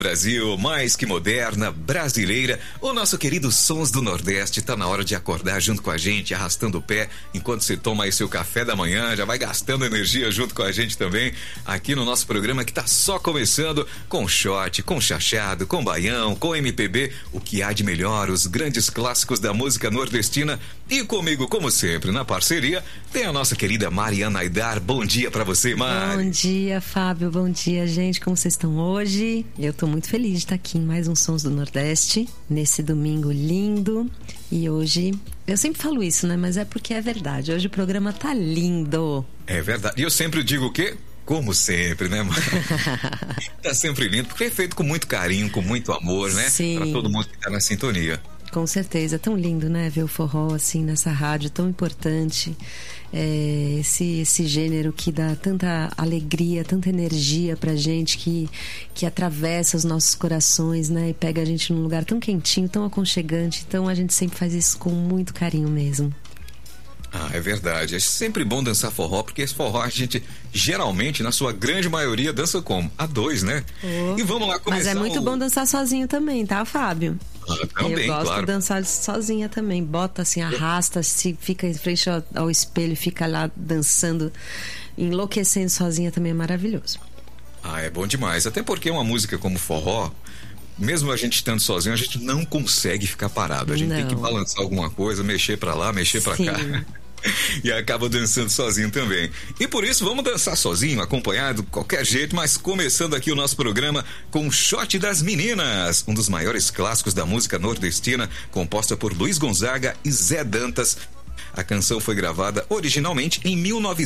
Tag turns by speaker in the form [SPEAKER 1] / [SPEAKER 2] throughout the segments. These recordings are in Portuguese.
[SPEAKER 1] Brasil, mais que moderna, brasileira, o nosso querido Sons do Nordeste. Tá na hora de acordar junto com a gente, arrastando o pé, enquanto você toma aí seu café da manhã, já vai gastando energia junto com a gente também, aqui no nosso programa que tá só começando, com shot, com chachado, com baião, com MPB, o que há de melhor, os grandes clássicos da música nordestina. E comigo, como sempre, na parceria, tem a nossa querida Mariana Aidar. Bom dia pra você, Mari.
[SPEAKER 2] Bom dia, Fábio, bom dia, gente, como vocês estão hoje? Eu tô muito feliz de estar aqui em mais um Sons do Nordeste, nesse domingo lindo. E hoje, eu sempre falo isso, né? Mas é porque é verdade. Hoje o programa tá lindo.
[SPEAKER 1] É verdade. E eu sempre digo o quê? Como sempre, né, mano? Tá sempre lindo, porque é feito com muito carinho, com muito amor, né?
[SPEAKER 2] Sim.
[SPEAKER 1] Pra todo mundo que tá na sintonia.
[SPEAKER 2] Com certeza, é tão lindo, né, ver o forró assim nessa rádio tão importante, esse gênero que dá tanta alegria, tanta energia pra gente, que atravessa os nossos corações, né, e pega a gente num lugar tão quentinho, tão aconchegante. Então a gente sempre faz isso com muito carinho mesmo.
[SPEAKER 1] Ah, é verdade. É sempre bom dançar forró, porque esse forró a gente geralmente, na sua grande maioria, dança como? A dois, né?
[SPEAKER 2] Oh.
[SPEAKER 1] E vamos lá começar.
[SPEAKER 2] Mas é muito bom dançar sozinho também, tá, Fábio?
[SPEAKER 1] Também,
[SPEAKER 2] eu gosto
[SPEAKER 1] claro.
[SPEAKER 2] de dançar sozinha também. Bota assim, arrasta, se fica em frente ao espelho, fica lá dançando, enlouquecendo sozinha também é maravilhoso.
[SPEAKER 1] Ah, é bom demais. Até porque uma música como forró, mesmo a gente estando sozinho, a gente não consegue ficar parado. A gente tem que balançar alguma coisa, mexer pra lá, mexer pra cá. E acaba dançando sozinho também. E por isso vamos dançar sozinho, acompanhado, qualquer jeito, mas começando aqui o nosso programa com o Shot das Meninas, um dos maiores clássicos da música nordestina, composta por Luiz Gonzaga e Zé Dantas. A canção foi gravada originalmente em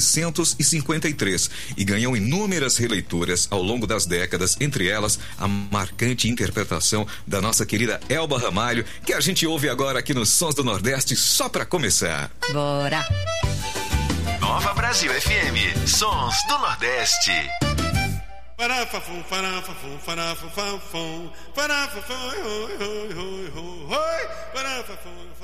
[SPEAKER 1] 1953 e ganhou inúmeras releituras ao longo das décadas, entre elas a marcante interpretação da nossa querida Elba Ramalho, que a gente ouve agora aqui nos Sons do Nordeste, só pra começar.
[SPEAKER 2] Bora!
[SPEAKER 3] Nova Brasil FM, Sons do Nordeste.
[SPEAKER 4] Farafafum, farafafum, farafafum, farafafum, oi, oi, oi, oi, oi, farafafum.